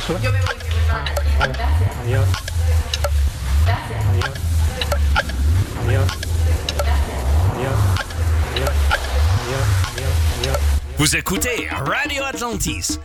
Sua. Yo me voy, Vale. Gracias. Adiós. Gracias. Adiós. Adiós. Adiós. Adiós. Adiós. Adiós. Adiós. Vous écoutez Radio Atlantis,